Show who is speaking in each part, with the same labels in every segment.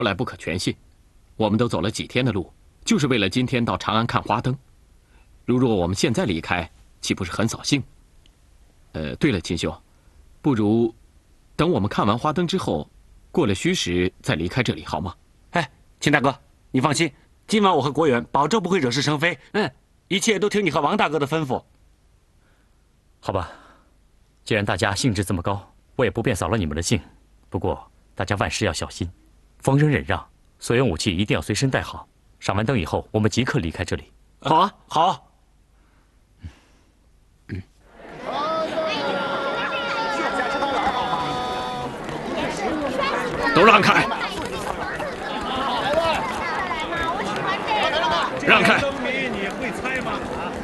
Speaker 1: 来不可全信。我们都走了几天的路，就是为了今天到长安看花灯。如若我们现在离开，岂不是很扫兴？对了，秦兄，不如等我们看完花灯之后，过了戌时再离开这里，好吗？
Speaker 2: 哎，秦大哥，你放心，今晚我和国远保证不会惹是生非。一切都听你和王大哥的吩咐。
Speaker 3: 好吧，既然大家兴致这么高，我也不便扫了你们的兴。不过大家万事要小心，逢人忍让，所用武器一定要随身带好。赏完灯以后，我们即刻离开这里。
Speaker 2: 好啊，好。
Speaker 1: 都让开！让开！
Speaker 4: 你会猜吗？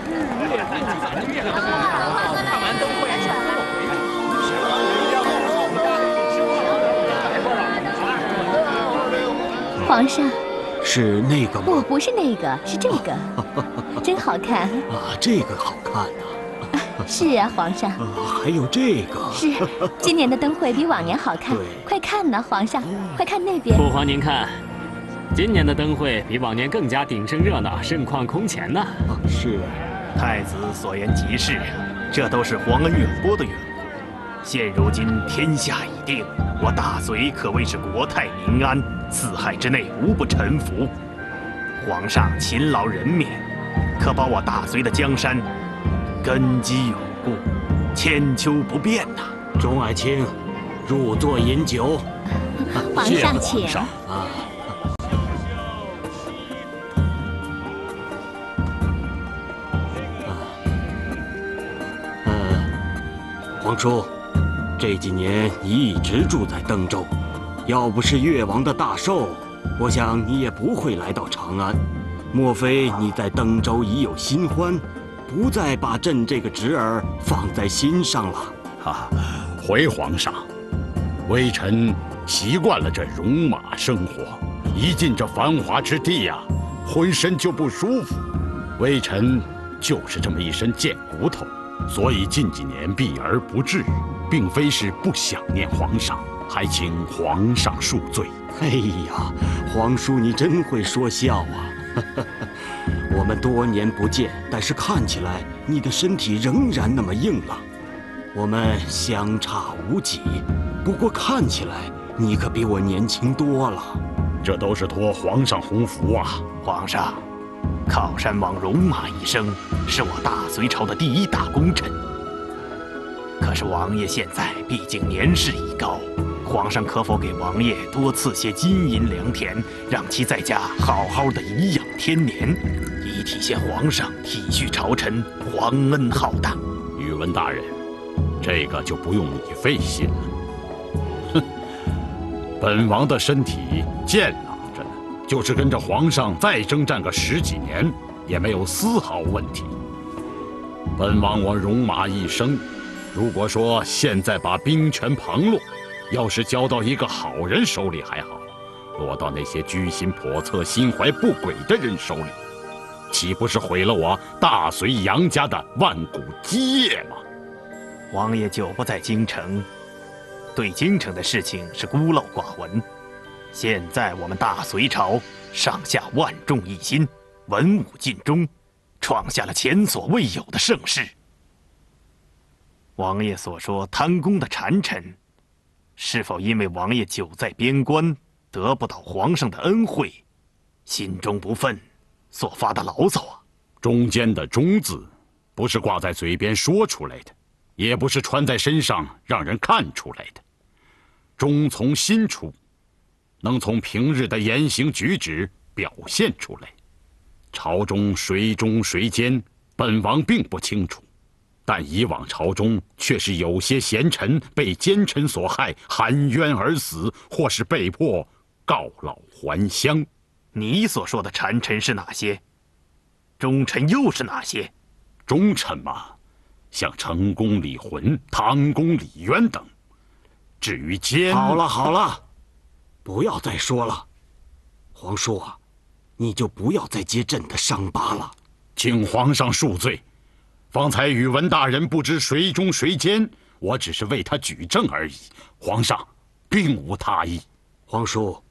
Speaker 5: 皇上，
Speaker 6: 是那个吗？
Speaker 5: 不是那个，是这个，真好看
Speaker 6: 啊！这个好看呐。
Speaker 5: 是啊，皇上。
Speaker 6: 还有这个。
Speaker 5: 是，今年的灯会比往年好看。快看呐，皇上，快看那边。
Speaker 3: 父皇您看，今年的灯会比往年更加鼎盛热闹，盛况空前呐。
Speaker 6: 是，
Speaker 7: 太子所言极是，这都是皇恩远播的缘故。现如今天下已定，我大隋可谓是国泰民安，四海之内无不臣服。皇上勤劳仁勉，可保我大隋的江山根基永固，千秋不变呐！
Speaker 6: 钟爱卿，入座饮酒。
Speaker 5: 皇上请。
Speaker 6: 皇叔，这几年你一直住在登州，要不是越王的大寿，我想你也不会来到长安。莫非你在登州已有新欢？不再把朕这个侄儿放在心上了。
Speaker 8: 回皇上，微臣习惯了这戎马生活，一进这繁华之地呀，浑身就不舒服。微臣就是这么一身贱骨头，所以近几年避而不至，并非是不想念皇上，还请皇上恕罪。
Speaker 6: 哎呀，皇叔你真会说笑啊！我们多年不见，但是看起来你的身体仍然那么硬朗。我们相差无几，不过看起来你可比我年轻多了。
Speaker 8: 这都是托皇上洪福啊！
Speaker 7: 皇上，靠山王戎马一生，是我大隋朝的第一大功臣。可是王爷现在毕竟年事已高，皇上可否给王爷多赐些金银良田，让其在家好好的颐养天年，以体现皇上体恤朝臣、皇恩浩荡？
Speaker 8: 宇文大人，这个就不用你费心了。哼，本王的身体健朗着呢，就是跟着皇上再征战个10几年，也没有丝毫问题。本王我戎马一生，如果说现在把兵权旁落，要是交到一个好人手里还好，落到那些居心叵测、心怀不轨的人手里，岂不是毁了我大隋杨家的万古基业吗？
Speaker 7: 王爷久不在京城，对京城的事情是孤陋寡闻。现在我们大隋朝上下万众一心，文武尽忠，创下了前所未有的盛世。王爷所说贪功的谗臣，是否因为王爷久在边关，得不到皇上的恩惠，心中不忿所发的牢骚啊？
Speaker 8: 中间的“忠”字，不是挂在嘴边说出来的，也不是穿在身上让人看出来的。忠从心出，能从平日的言行举止表现出来。朝中谁忠谁奸，本王并不清楚。但以往朝中却是有些贤臣被奸臣所害，含冤而死，或是被迫告老还乡。
Speaker 7: 你所说的谗臣是哪些？忠臣又是哪些？
Speaker 8: 忠臣嘛，像成公李浑、唐公李渊等。至于奸……
Speaker 6: 好了好了，不要再说了。皇叔啊，你就不要再揭朕的伤疤了。
Speaker 8: 请皇上恕罪。方才宇文大人不知谁忠谁奸，我只是为他举证而已，皇上并无他意。
Speaker 6: 皇叔，